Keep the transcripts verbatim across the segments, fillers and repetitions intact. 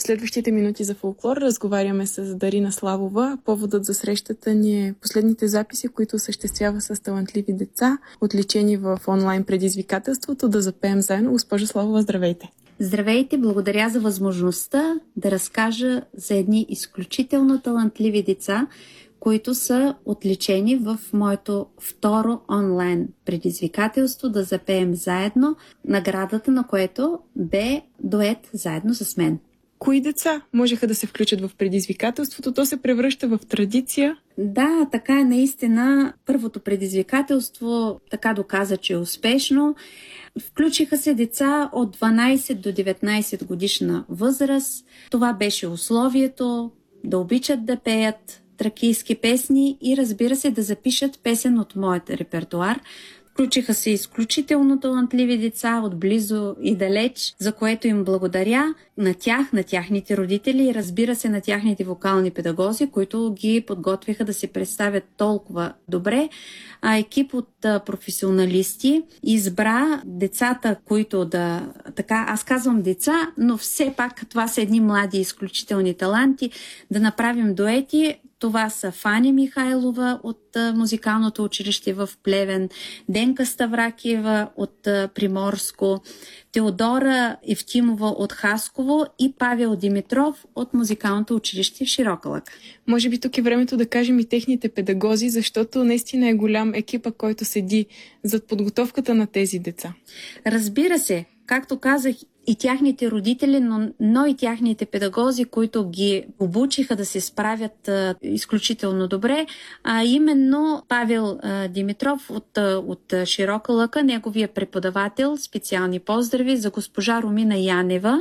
следващите минути за фолклор разговаряме с Дарина Славова. Поводът за срещата ни е последните записи, които осъществява с талантливи деца, отличени в онлайн предизвикателството "Да запеем заедно". Госпожа Славова, здравейте! Здравейте, благодаря за възможността да разкажа за едни изключително талантливи деца, които са отличени в моето второ онлайн предизвикателство "Да запеем заедно", наградата на което бе дует заедно с мен. Кои деца можеха да се включат в предизвикателството? То се превръща в традиция. Да, така е наистина. Първото предизвикателство така доказа, че е успешно. Включиха се деца от дванайсет до деветнайсет годишна възраст. Това беше условието да обичат да пеят тракийски песни и, разбира се, да запишат песен от моят репертуар. Включиха се изключително талантливи деца от близо и далеч, за което им благодаря на тях, на тяхните родители и, разбира се, на тяхните вокални педагози, които ги подготвиха да се представят толкова добре. А екип от професионалисти избра децата, които да... Така, аз казвам деца, но все пак това са едни млади изключителни таланти, да направим дуети. Това са Фани Михайлова от музикалното училище в Плевен, Денка Ставракиева от Приморско, Теодора Евтимова от Хасково и Павел Димитров от музикалното училище в Широкълък. Може би тук е времето да кажем и техните педагози, защото наистина е голям екипа, който седи зад подготовката на тези деца. Разбира се, както казах, и тяхните родители, но, но и тяхните педагози, които ги обучиха да се справят а, изключително добре, а именно Павел а, Димитров от, а, от Широка лъка, неговия преподавател, специални поздрави за госпожа Румина Янева,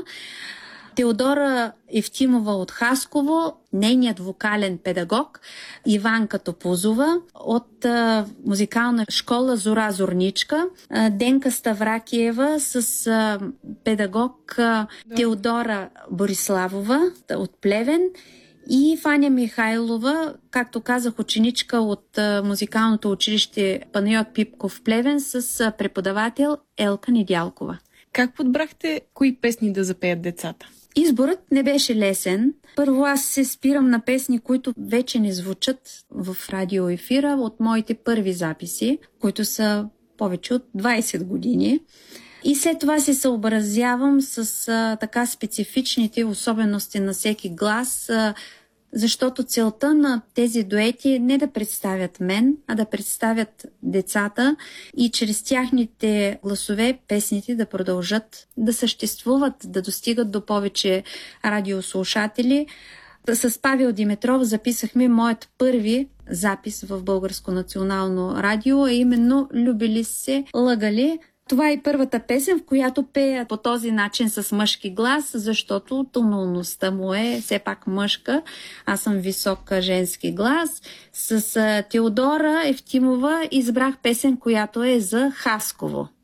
Теодора Евтимова от Хасково, нейният вокален педагог, Иванка Топузова от а, музикална школа Зора Зорничка, а, Денка Ставракиева с а, педагог а, Теодора Бориславова от Плевен и Фаня Михайлова, както казах, ученичка от а, музикалното училище Панайот Пипков в Плевен с а, преподавател Елка Недялкова. Как подбрахте кои песни да запеят децата? Изборът не беше лесен. Първо аз се спирам на песни, които вече не звучат в радиоефира от моите първи записи, които са повече от двайсет години. И след това се съобразявам с а, така специфичните особености на всеки глас, а, защото целта на тези дуети е не да представят мен, а да представят децата и чрез тяхните гласове песните да продължат да съществуват, да достигат до повече радиослушатели. С Павел Димитров записахме моят първи запис в Българско национално радио, а именно "Любили се, лъгали". Това е първата песен, в която пея по този начин с мъжки глас, защото тоналността му е все пак мъжка. Аз съм висок женски глас. С Теодора Евтимова избрах песен, която е за Хасково.